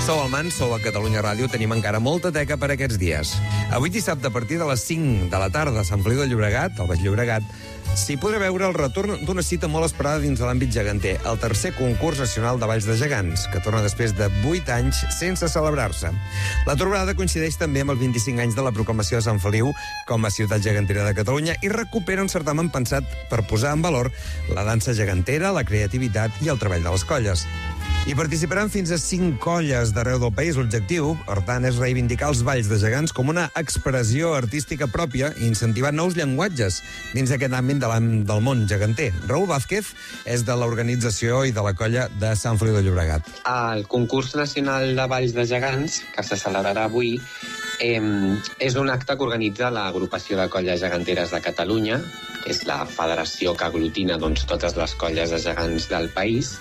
Sou al MAN, sou a Catalunya Ràdio, tenim encara molta teca per aquests dies. Avui dissabte, a partir de les 5 de la tarda, a Sant Feliu de Llobregat, al Baix Llobregat, s'hi podrà veure el retorn d'una cita molt esperada dins de l'àmbit geganter, el tercer concurs nacional de balls de gegants, que torna després de 8 anys sense celebrar-se. La trobada coincideix també amb els 25 anys de la proclamació de Sant Feliu com a ciutat gegantera de Catalunya i recupera un certamen pensat per posar en valor la dansa gegantera, la creativitat i el treball de les colles. Hi participaran fins a 5 colles d'arreu del país. L'objectiu, per tant, és reivindicar els balls de gegants com una expressió artística pròpia i incentivar nous llenguatges dins d'aquest àmbit del món geganter. Raül Vázquez és de l'organització i de la colla de Sant Feliu de Llobregat. El concurs nacional de balls de gegants, que se celebrarà avui, és un acte que organitza l'agrupació de colles geganteres de Catalunya, que és la federació que aglutina totes les colles de gegants del país,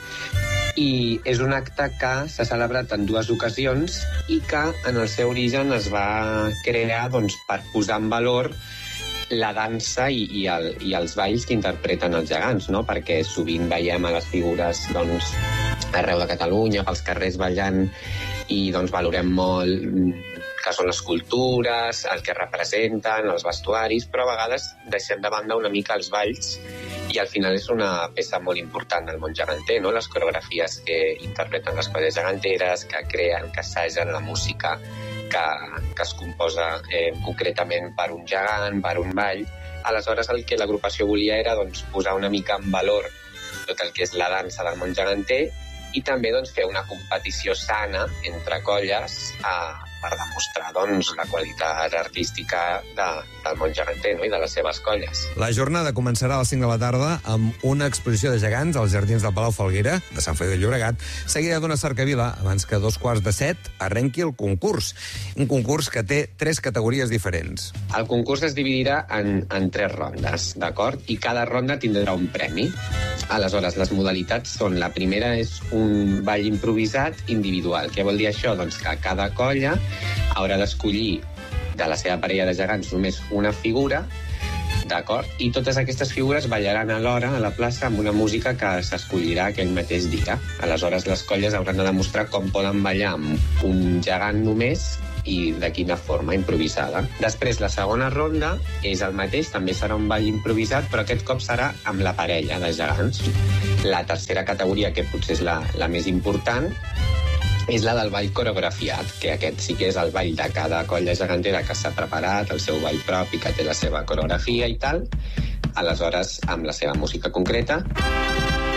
i és un acte que s'ha celebrat en 2 ocasions i que en el seu origen es va crear per posar en valor la dansa i els balls que interpreten els gegants, no? Perquè sovint veiem a les figures arreu de Catalunya, pels carrers ballant, i valorem molt que són les cultures, el que representen, els vestuaris, però a vegades deixem de banda una mica els balls i al final és una peça molt important del món geganter, no? Les coreografies que interpreten les colles geganteres, que creen, que assagen la música que es composa concretament per un gegant, per un ball. Aleshores, el que l'agrupació volia era posar una mica en valor tot el que és la dansa del món geganter i també fer una competició sana entre colles per demostrar la qualitat artística del món geganter, no? I de les seves colles. La jornada començarà a les 5 de la tarda amb una exposició de gegants als jardins del Palau Falguera, de Sant Feliu de Llobregat, seguida d'una cercavila abans que a 6:45 arrenqui el concurs. Un concurs que té 3 categories diferents. El concurs es dividirà en 3 rondes, d'acord? I cada ronda tindrà un premi. Aleshores, les modalitats són: la primera és un ball improvisat individual. Què vol dir això? Que cada colla haurà d'escollir de la seva parella de gegants només una figura, d'acord? I totes aquestes figures ballaran alhora a la plaça amb una música que s'escollirà aquell mateix dia. Aleshores, les colles hauran de demostrar com poden ballar amb un gegant només i de quina forma, improvisada. Després, la segona ronda és el mateix, també serà un ball improvisat, però aquest cop serà amb la parella de gegants. La tercera categoria, que potser és la més important, és la del ball coreografiat, que aquest sí que és el ball de cada colla gegantera que s'ha preparat, el seu ball propi, que té la seva coreografia i tal, aleshores amb la seva música concreta.